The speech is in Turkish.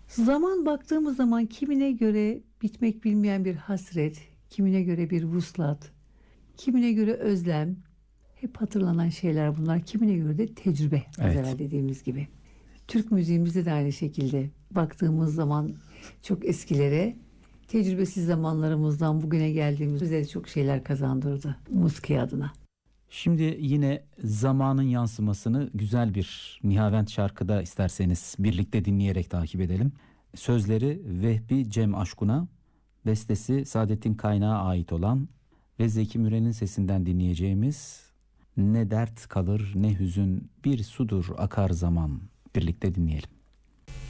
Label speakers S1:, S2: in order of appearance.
S1: Zaman baktığımız zaman kimine göre bitmek bilmeyen bir hasret, kimine göre bir vuslat, kimine göre özlem. Hep hatırlanan şeyler bunlar. Kimine göre de tecrübe. Az
S2: Evet.
S1: evvel dediğimiz gibi. Türk müziğimizde de aynı şekilde baktığımız zaman çok eskilere, tecrübesiz zamanlarımızdan bugüne geldiğimiz bize de çok şeyler kazandırdı musiki adına.
S2: Şimdi yine zamanın yansımasını güzel bir Nihavent şarkıda isterseniz birlikte dinleyerek takip edelim. Sözleri Vehbi Cem Aşkun'a, bestesi Saadettin Kaynağı ait olan ve Zeki Müren'in sesinden dinleyeceğimiz "Ne dert kalır ne hüzün bir sudur akar zaman." birlikte dinleyelim.